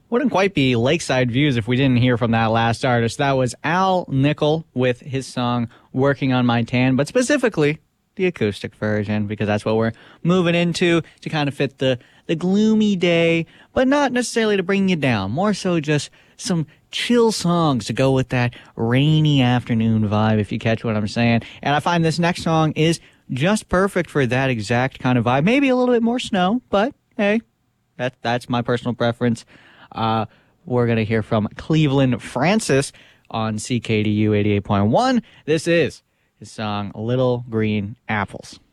Wouldn't quite be Lakeside Views if we didn't hear from that last artist. That was Al Nickel with his song Working on My Tan, but specifically the acoustic version, because that's what we're moving into to kind of fit the gloomy day, but not necessarily to bring you down. More so just some chill songs to go with that rainy afternoon vibe, if you catch what I'm saying. And I find this next song is just perfect for that exact kind of vibe. Maybe a little bit more snow, but hey, that's my personal preference. We're going to hear from Cleveland Francis on CKDU 88.1. This is his song Little Green Apples.